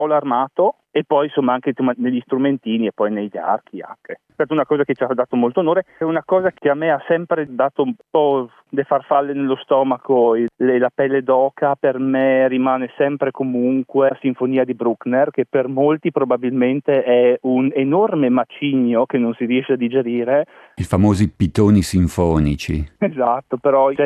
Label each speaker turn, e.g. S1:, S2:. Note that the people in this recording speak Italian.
S1: l'armato e poi insomma anche negli strumentini e poi negli archi anche. È stata una cosa che ci ha dato molto onore, è una cosa che a me ha sempre dato un po' le farfalle nello stomaco, la pelle d'oca. Per me rimane sempre comunque la sinfonia di Bruckner, che per molti probabilmente è un enorme macigno che non si riesce a digerire.
S2: I famosi pitoni sinfonici.
S1: Esatto, però